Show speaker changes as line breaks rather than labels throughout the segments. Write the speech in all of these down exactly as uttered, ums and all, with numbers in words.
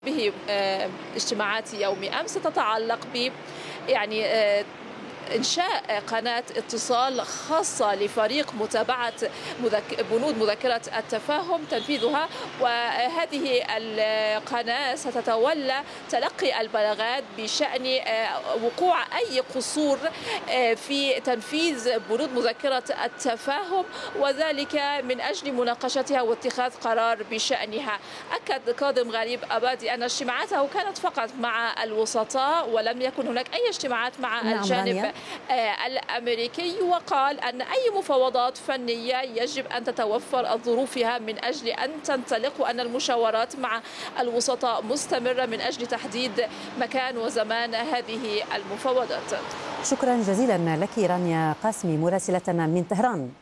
به آه، اجتماعات يوم أمس تتعلق ب يعني آه، إنشاء قناة اتصال خاصة لفريق متابعة مذك... بنود مذكرة التفاهم تنفيذها، وهذه القناة ستتولى تلقي البلاغات بشأن وقوع أي قصور في تنفيذ بنود مذكرة التفاهم، وذلك من أجل مناقشتها واتخاذ قرار بشأنها. أكد كاظم غريب أبادي أن اجتماعاته كانت فقط مع الوسطاء ولم يكن هناك أي اجتماعات مع
نعم
الجانب
رانيا.
الأمريكي، وقال أن أي مفاوضات فنية يجب أن تتوفر ظروفها من أجل أن تنطلق، وأن المشاورات مع الوسطاء مستمرة من أجل تحديد مكان وزمان هذه المفاوضات.
شكرا جزيلا لك رانيا قاسمي مراسلتنا من طهران.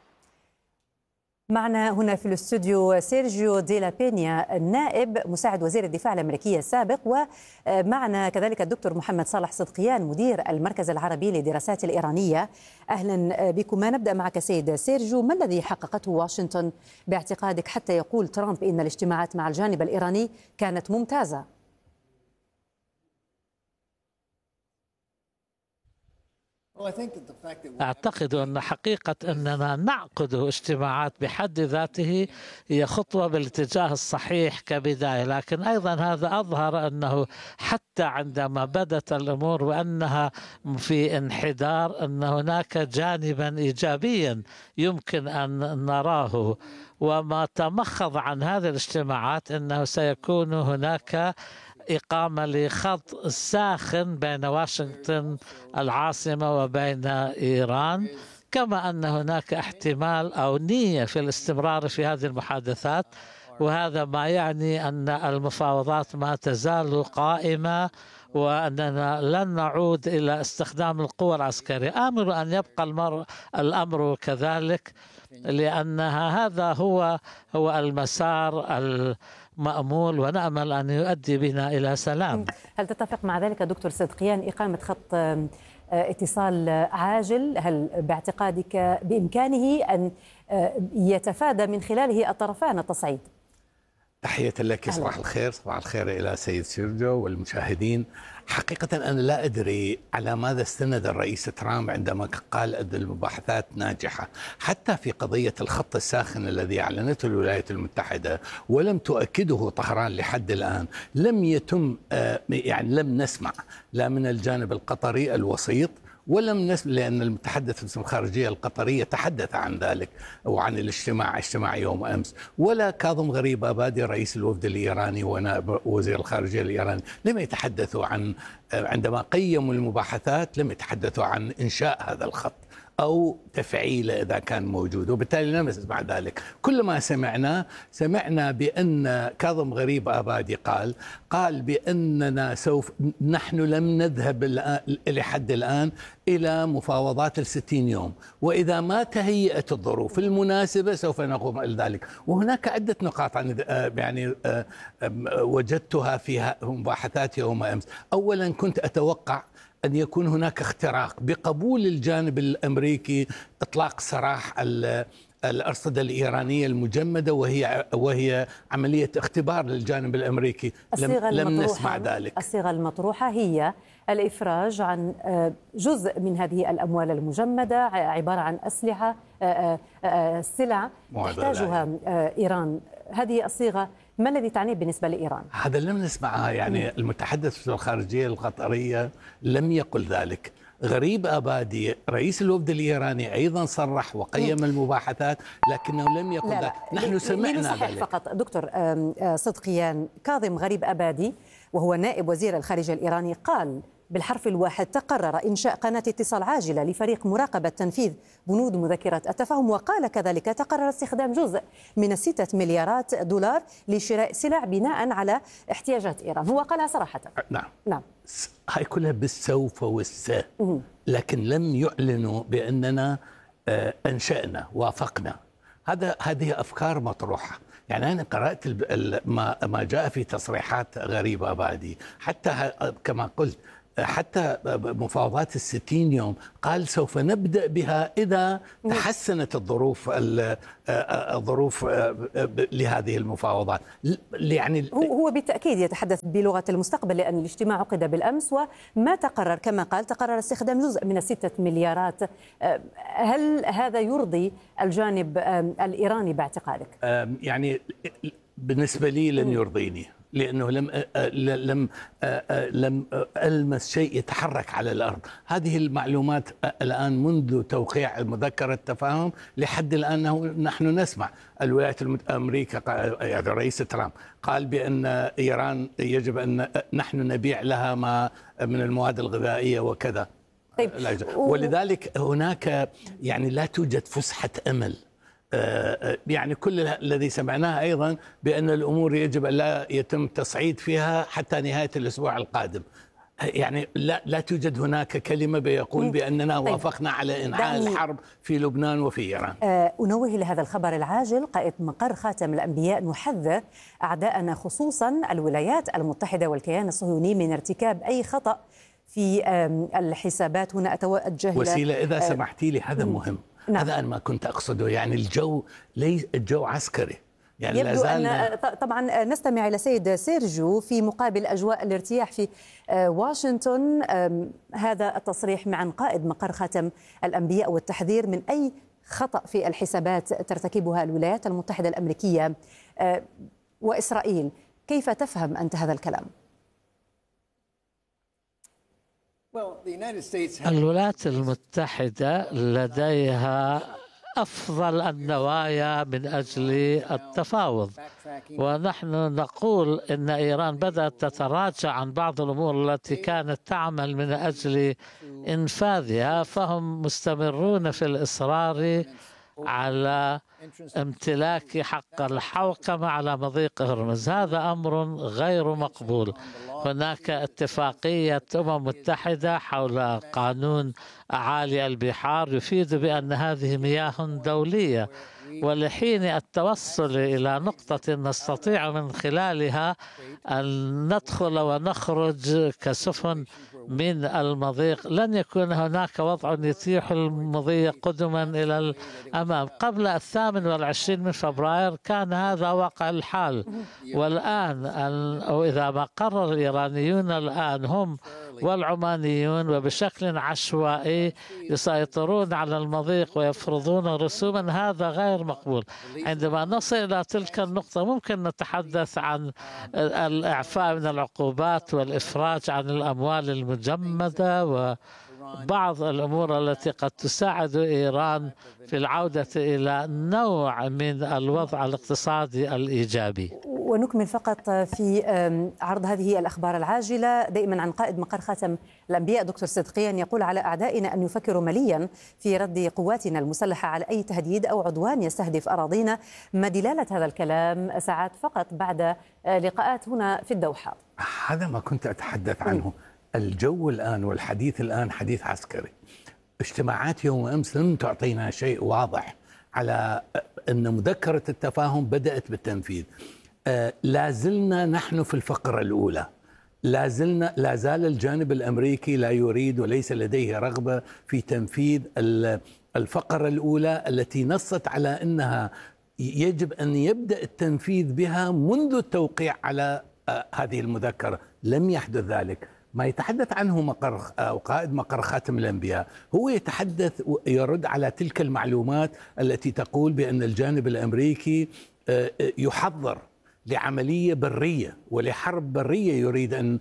معنا هنا في الاستوديو سيرجيو دي لا بينيا نائب مساعد وزير الدفاع الأمريكي السابق، ومعنا كذلك الدكتور محمد صالح صدقيان مدير المركز العربي للدراسات الإيرانية. أهلا بكم. نبدأ معك سيد سيرجيو، ما الذي حققته واشنطن باعتقادك حتى يقول ترامب إن الاجتماعات مع الجانب الإيراني كانت ممتازة؟
أعتقد أن حقيقة أننا نعقد اجتماعات بحد ذاته هي خطوة بالاتجاه الصحيح كبداية، لكن أيضا هذا أظهر أنه حتى عندما بدت الأمور وأنها في انحدار أن هناك جانبا إيجابيا يمكن أن نراه. وما تمخض عن هذه الاجتماعات أنه سيكون هناك إقامة لخط ساخن بين واشنطن العاصمة وبين إيران، كما أن هناك احتمال أو نية في الاستمرار في هذه المحادثات، وهذا ما يعني أن المفاوضات ما تزال قائمة وأننا لن نعود إلى استخدام القوى العسكرية. آمل أن يبقى المر... الأمر كذلك، لأنها هذا هو هو المسار المأمول، ونأمل أن يؤدي بنا إلى سلام.
هل تتفق مع ذلك دكتور صدقيان إقامة خط اتصال عاجل؟ هل باعتقادك بإمكانه أن يتفادى من خلاله الطرفان التصعيد؟
تحية لك، صباح الخير. صباح الخير إلى سيد سيرجيو والمشاهدين. حقيقة أنا لا أدري على ماذا استند الرئيس ترامب عندما قال أن المباحثات ناجحة، حتى في قضية الخط الساخن الذي أعلنته الولايات المتحدة ولم تؤكده طهران لحد الآن. لم يتم يعني لم نسمع لا من الجانب القطري الوسيط ولم نسمع، لأن المتحدث باسم الخارجية القطرية تحدث عن ذلك وعن الاجتماع اجتماع يوم أمس، ولا كاظم غريب أبادي رئيس الوفد الإيراني ونائب وزير الخارجية الإيراني لم يتحدثوا عن، عندما قيموا المباحثات لم يتحدثوا عن إنشاء هذا الخط أو تفعيله إذا كان موجود، وبالتالي لم نسمع ذلك. كل ما سمعنا سمعنا بأن كاظم غريب أبادي قال قال بأننا سوف نحن لم نذهب لحد الآن إلى مفاوضات الستين يوم، وإذا ما تهيأت الظروف المناسبة سوف نقوم إلى ذلك. وهناك عدة نقاط عن يعني وجدتها في مباحثات يوم أمس. أولا كنت أتوقع أن يكون هناك اختراق بقبول الجانب الأمريكي إطلاق سراح الأرصدة الإيرانية المجمدة، وهي وهي عملية اختبار للجانب الأمريكي. لم, لم نسمع ذلك.
الصيغة المطروحة هي الإفراج عن جزء من هذه الأموال المجمدة، عبارة عن أسلحة سلع تحتاجها إيران. هذه الصيغة ما الذي تعنيه بالنسبة لإيران؟
هذا لم نسمعها، يعني المتحدث في الخارجية القطرية لم يقل ذلك. غريب أبادي رئيس الوفد الإيراني أيضا صرح وقيم المباحثات، لكنه لم يقل ذلك. نحن سمعنا ذلك
فقط. دكتور صدقيان، كاظم غريب أبادي وهو نائب وزير الخارجية الإيراني قال بالحرف الواحد تقرر إنشاء قناة اتصال عاجلة لفريق مراقبة تنفيذ بنود مذكرة التفاهم، وقال كذلك تقرر استخدام جزء من الستة مليارات دولار لشراء سلع بناء على احتياجات إيران. هو قالها صراحة.
نعم
نعم
هاي كلها بالسوف والسا، لكن لم يعلنوا بأننا أنشأنا وافقنا. هذا هذه أفكار مطروحة. يعني أنا قرأت ما ما جاء في تصريحات غريب أبادي، حتى كما قلت حتى مفاوضات الستين يوم قال سوف نبدأ بها إذا تحسنت الظروف الظروف لهذه المفاوضات. يعني
هو بالتأكيد يتحدث بلغة المستقبل، لأن الاجتماع عقد بالأمس وما تقرر كما قال تقرر استخدام جزء من الستة مليارات. هل هذا يرضي الجانب الإيراني باعتقادك؟
يعني بالنسبة لي لن يرضيني، لأنه لم لم لم ألمس شيء يتحرك على الأرض. هذه المعلومات الآن منذ توقيع مذكرة التفاهم لحد الآن نحن نسمع الولايات المتحدة أمريكا، يعني رئيس ترامب قال بأن إيران يجب أن نحن نبيع لها ما من المواد الغذائية وكذا.
طيب.
ولذلك هناك يعني لا توجد فسحة أمل. يعني كل الذي سمعناه أيضا بأن الأمور يجب أن لا يتم تصعيد فيها حتى نهاية الأسبوع القادم. يعني لا لا توجد هناك كلمة بيقول بأننا طيب. وافقنا على إنهاء الحرب في لبنان وفي إيران.
أنوه لهذا الخبر العاجل. قائد مقر خاتم الأنبياء نحذر أعداءنا خصوصا الولايات المتحدة والكيان الصهيوني من ارتكاب أي خطأ في الحسابات. هنا أتوجه
وسيلة إذا سمحتي لي، هذا مهم. نعم. هذا أنا ما كنت أقصده. يعني الجو ليس الجو عسكري، يعني
يبدو أن طبعا نستمع إلى سيد سيرجيو في مقابل أجواء الارتياح في واشنطن. هذا التصريح عن قائد مقر خاتم الأنبياء والتحذير من أي خطأ في الحسابات ترتكبها الولايات المتحدة الأمريكية وإسرائيل. كيف تفهم أنت هذا الكلام؟
الولايات المتحدة لديها أفضل النوايا من أجل التفاوض، ونحن نقول إن إيران بدأت تتراجع عن بعض الأمور التي كانت تعمل من أجل إنفاذها، فهم مستمرون في الإصرار على امتلاك حق الحوكمة على مضيق هرمز. هذا أمر غير مقبول. هناك اتفاقية أمم متحدة حول قانون أعالي البحار يفيد بأن هذه مياه دولية، ولحين التوصل إلى نقطة نستطيع من خلالها أن ندخل ونخرج كسفن من المضيق لن يكون هناك وضع يتيح المضي قدما إلى الأمام. قبل الثامن والعشرين من فبراير كان هذا واقع الحال، والآن أو إذا ما قرر الإيرانيون الآن هم والعمانيون وبشكل عشوائي يسيطرون على المضيق ويفرضون رسوما، هذا غير مقبول. عندما نصل إلى تلك النقطة ممكن نتحدث عن الإعفاء من العقوبات والإفراج عن الأموال المجمدة وبعض الأمور التي قد تساعد إيران في العودة إلى نوع من الوضع الاقتصادي الإيجابي.
ونكمل فقط في عرض هذه الأخبار العاجلة دائما عن قائد مقر خاتم الأنبياء دكتور صدقيان، يقول على أعدائنا أن يفكروا مليا في رد قواتنا المسلحة على أي تهديد أو عدوان يستهدف أراضينا. ما دلالة هذا الكلام ساعات فقط بعد لقاءات هنا في الدوحة؟
هذا ما كنت أتحدث عنه. الجو الآن والحديث الآن حديث عسكري. اجتماعات يوم أمس لم تعطينا شيء واضح على أن مذكرة التفاهم بدأت بالتنفيذ. آه لا زلنا نحن في الفقرة الأولى، لا زلنا لا زال الجانب الأمريكي لا يريد وليس لديه رغبة في تنفيذ الفقرة الأولى التي نصت على أنها يجب أن يبدأ التنفيذ بها منذ التوقيع على آه هذه المذكرة. لم يحدث ذلك. ما يتحدث عنه مقر أو قائد مقر خاتم الأنبياء هو يتحدث ويرد على تلك المعلومات التي تقول بأن الجانب الأمريكي يحضر لعملية برية ولحرب برية يريد أن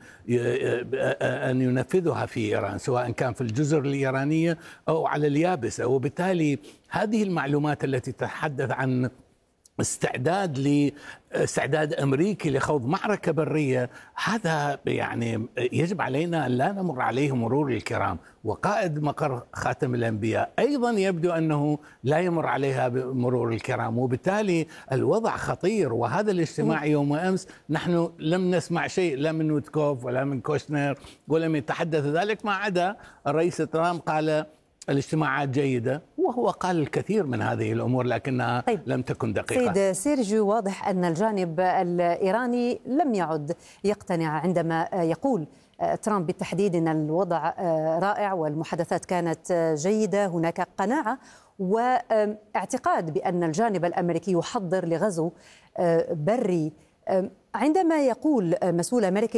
أن ينفذها في إيران، سواء كان في الجزر الإيرانية أو على اليابسة. وبالتالي هذه المعلومات التي تتحدث عن استعداد لاستعداد امريكي لخوض معركه بريه، هذا يعني يجب علينا ان لا نمر عليه مرور الكرام. وقائد مقر خاتم الانبياء ايضا يبدو انه لا يمر عليها بمرور الكرام، وبالتالي الوضع خطير. وهذا الاجتماع يوم امس نحن لم نسمع شيء لا من ويتكوف ولا من كوشنر ولا من يتحدث ذلك، ما عدا الرئيس ترامب قال الاجتماعات جيدة، وهو قال الكثير من هذه الأمور لكنها طيب. لم تكن دقيقة.
سيد سيرجيو، واضح أن الجانب الإيراني لم يعد يقتنع عندما يقول ترامب بالتحديد أن الوضع رائع والمحادثات كانت جيدة. هناك قناعة واعتقاد بأن الجانب الأمريكي يحضر لغزو بري. عندما يقول مسؤول أمريكي